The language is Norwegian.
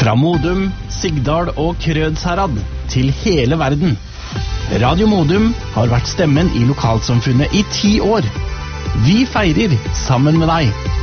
Fra Modum, Sigdal og Krødsherad til hele verden. Radio Modum har vært stemmen i lokalsamfunnet i 10 år. Vi feirer sammen med deg.